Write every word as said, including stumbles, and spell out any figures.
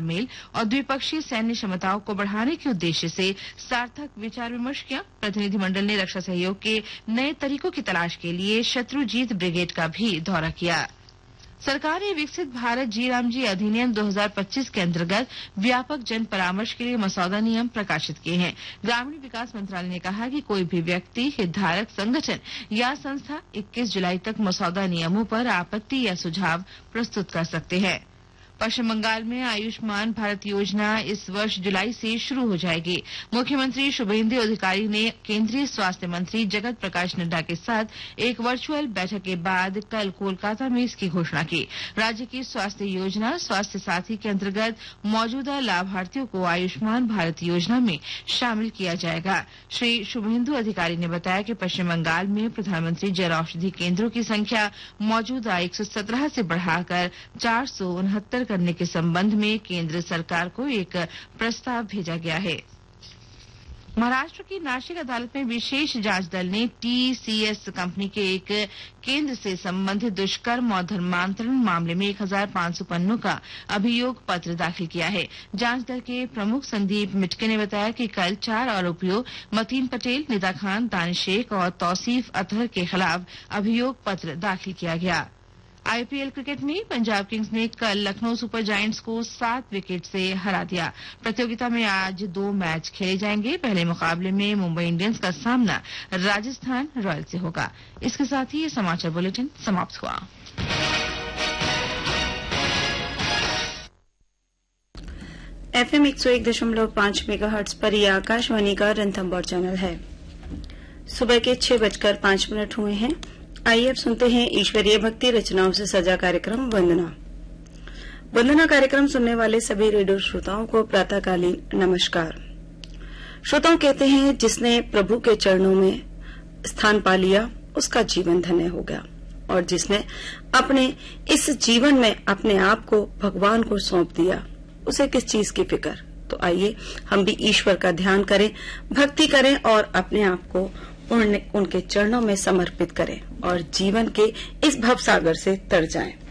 तालमेल और द्विपक्षीय सैन्य क्षमताओं को बढ़ाने के उद्देश्य से सार्थक विचार विमर्श किया। प्रतिनिधिमंडल ने रक्षा सहयोग के नए तरीकों की तलाश के लिए शत्रुजीत ब्रिगेड का भी दौरा किया। सरकार ने विकसित भारत जी राम जी अधिनियम दो हज़ार पच्चीस के अंतर्गत व्यापक जन परामर्श के लिए मसौदा नियम प्रकाशित किए हैं। ग्रामीण विकास मंत्रालय ने कहा कि कोई भी व्यक्ति, हितधारक संगठन या संस्था इक्कीस जुलाई तक मसौदा नियमों पर आपत्ति या सुझाव प्रस्तुत कर सकते हैं। पश्चिम बंगाल में आयुष्मान भारत योजना इस वर्ष जुलाई से शुरू हो जाएगी। मुख्यमंत्री शुभेंदु अधिकारी ने केंद्रीय स्वास्थ्य मंत्री जगत प्रकाश नड्डा के साथ एक वर्चुअल बैठक के बाद कल कोलकाता में इसकी घोषणा की। राज्य की स्वास्थ्य योजना स्वास्थ्य साथी के अंतर्गत मौजूदा लाभार्थियों को आयुष्मान भारत योजना में शामिल किया जाएगा। श्री शुभेंदु अधिकारी ने बताया कि पश्चिम बंगाल में प्रधानमंत्री जन औषधि केंद्रों की संख्या मौजूदा एक सौ सत्रह से बढ़ाकर चार सौ उनहत्तर करने के संबंध में केंद्र सरकार को एक प्रस्ताव भेजा गया है। महाराष्ट्र की नासिक अदालत में विशेष जांच दल ने टीसीएस कंपनी के एक केंद्र से संबंधित दुष्कर्म और धर्मांतरण मामले में एक हज़ार पांच सौ पन्नों का अभियोग पत्र दाखिल किया है। जांच दल के प्रमुख संदीप मिटके ने बताया कि कल चार आरोपियों मतीन पटेल, निदा खान, दानिश शेख और तौसीफ अतहर के खिलाफ अभियोग पत्र दाखिल किया गया। आईपीएल क्रिकेट में पंजाब किंग्स ने कल लखनऊ सुपर जायंट्स को सात विकेट से हरा दिया। प्रतियोगिता में आज दो मैच खेले जाएंगे। पहले मुकाबले में मुंबई इंडियंस का सामना राजस्थान रॉयल्स से होगा। इसके साथ ही ये समाचार बुलेटिन समाप्त हुआ। एफएम एक सौ एक दशमलव पांच मेगाहर्ट्ज पर यह आकाशवाणी का रणथंभौर चैनल है। सुबह के छह बजकर पांच मिनट हुए हैं। आइए अब सुनते हैं ईश्वरीय भक्ति रचनाओं से सजा कार्यक्रम वंदना। वंदना कार्यक्रम सुनने वाले सभी रेडियो श्रोताओं को प्रातःकालीन नमस्कार। श्रोताओं कहते हैं, जिसने प्रभु के चरणों में स्थान पा लिया उसका जीवन धन्य हो गया, और जिसने अपने इस जीवन में अपने आप को भगवान को सौंप दिया उसे किस चीज की फिक्र। तो आइए हम भी ईश्वर का ध्यान करें, भक्ति करें और अपने आप को उन, उनके चरणों में समर्पित करें और जीवन के इस भवसागर से तर जाएं।